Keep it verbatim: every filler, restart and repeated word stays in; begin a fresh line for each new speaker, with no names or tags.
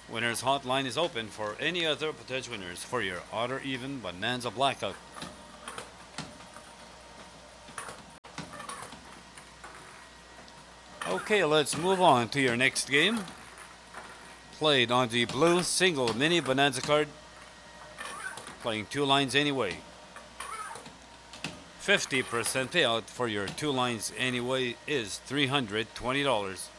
Winners hotline is open for any other potential winners for your odd or even bonanza blackout. Okay, let's move on to your next game. Played on the blue single mini bonanza card. Playing two lines anyway. fifty percent payout for your two lines anyway is three hundred twenty dollars.